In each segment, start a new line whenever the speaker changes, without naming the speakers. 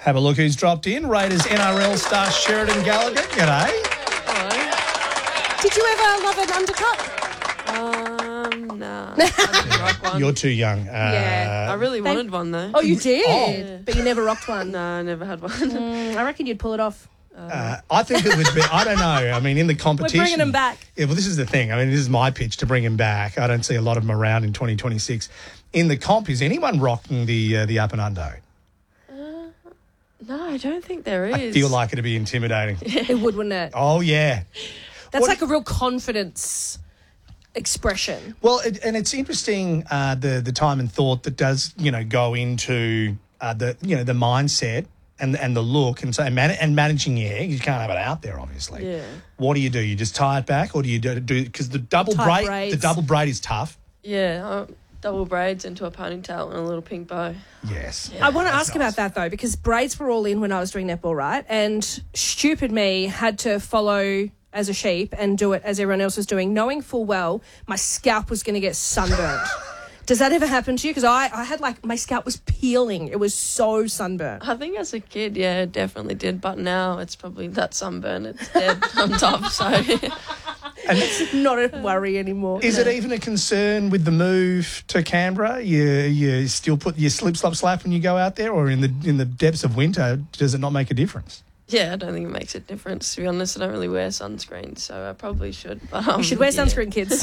Have a look who's dropped in. Raiders NRL star Sheridan Gallagher. G'day.
Hello.
Did you ever love an undercut?
No. I didn't rock one.
You're too young.
Yeah.
I really wanted one though.
Oh, you did?
Oh.
But you never rocked one?
No, I never had one.
I reckon you'd pull it off.
I think it would be, I don't know. I mean, in the competition.
We're bringing him back.
Yeah, well, this is the thing. I mean, this is my pitch to bring him back. I don't see a lot of them around in 2026. In the comp, is anyone rocking the up and under?
No, I don't think there is.
I feel like it'd be intimidating.
It would, wouldn't it?
Oh, yeah.
That's like a real confidence expression.
Well, it's interesting the time and thought that does go into the mindset and the look and so and managing your hair. You can't have it out there, obviously.
Yeah.
What do? You just tie it back, or do you do because the double
Tie
braid
braids.
the double braid is tough.
Yeah, double braids into a ponytail and a little pink bow.
Yes.
I want to ask about that, though, because braids were all in when I was doing netball, right? And stupid me had to follow as a sheep and do it as everyone else was doing, knowing full well my scalp was going to get sunburnt. Does that ever happen to you? Because I had, my scalp was peeling. It was so sunburnt.
I think as a kid, yeah, it definitely did. But now it's probably that sunburn. It's dead on top, so...
And
It's not a worry anymore.
is it even a concern with the move to Canberra? You still put your slip, slap when you go out there, or in the depths of winter, does it not make a difference?
Yeah, I don't think it makes a difference. To be honest, I don't really wear sunscreen, so I probably should. But,
You should wear
yeah.
sunscreen, kids.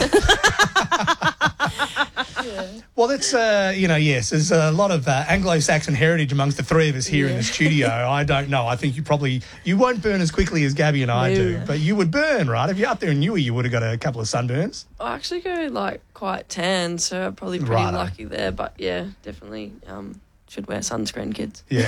Well, that's, yes, there's a lot of Anglo-Saxon heritage amongst the three of us here in the studio. I don't know. I think you won't burn as quickly as Gabby and I do, but you would burn, right? If you're up there in Newey, you would have got a couple of sunburns.
I actually go, quite tan, so I'm probably pretty
Righto.
lucky there. But, yeah, definitely should wear sunscreen, kids.
Yeah.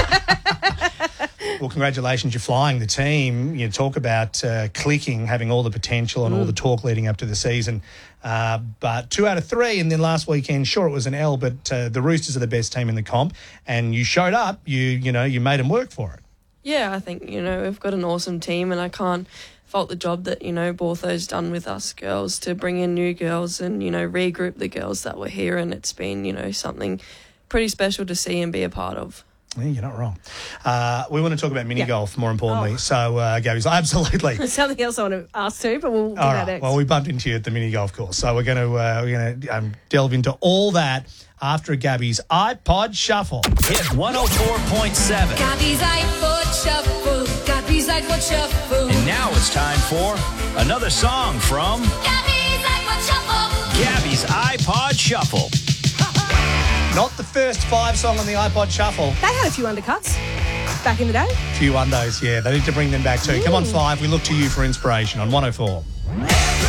Well, congratulations. You're flying the team. You talk about clicking, having all the potential and all the talk leading up to the season. But 2 out of 3, and then last weekend, sure, it was an L, but the Roosters are the best team in the comp, and you showed up. You made them work for it.
Yeah, I think, we've got an awesome team, and I can't fault the job that, Bortho's done with us girls to bring in new girls and, regroup the girls that were here, and it's been, something pretty special to see and be a part of.
Yeah, you're not wrong. We want to talk about mini golf, more importantly.
Oh.
So, Gabby's absolutely.
There's something else I want to ask too, but we'll do
All
that
right.
next.
Well, we bumped into you at the mini golf course, so we're going to delve into all that after Gabby's iPod Shuffle.
Hit 104.7.
Gabby's iPod Shuffle. Gabby's iPod Shuffle.
And now it's time for another song from
Gabby's iPod Shuffle.
Gabby's iPod Shuffle.
Not the first 5 song on the iPod Shuffle.
They had a few undercuts back in the day.
Few undos, yeah. They need to bring them back too. Come on, 5. We look to you for inspiration on 104.